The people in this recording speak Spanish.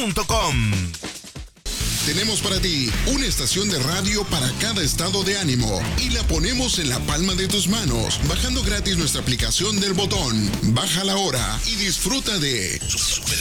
Tenemos para ti una estación de radio para cada estado de ánimo y la ponemos en la palma de tus manos, bajando gratis nuestra aplicación del Botón. Bájala ahora y disfruta de super